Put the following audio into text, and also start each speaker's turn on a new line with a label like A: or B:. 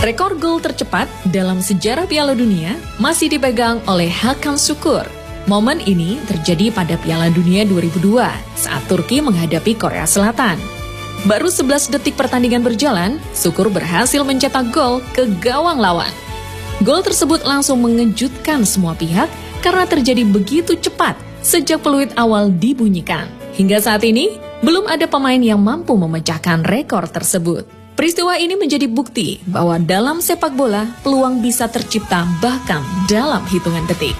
A: Rekor gol tercepat dalam sejarah Piala Dunia masih dipegang oleh Hakan Şükür. Momen ini terjadi pada Piala Dunia 2002 saat Turki menghadapi Korea Selatan. Baru 11 detik pertandingan berjalan, Şükür berhasil mencetak gol ke gawang lawan. Gol tersebut langsung mengejutkan semua pihak karena terjadi begitu cepat sejak peluit awal dibunyikan. Hingga saat ini, belum ada pemain yang mampu memecahkan rekor tersebut. Peristiwa ini menjadi bukti bahwa dalam sepak bola, peluang bisa tercipta bahkan dalam hitungan detik.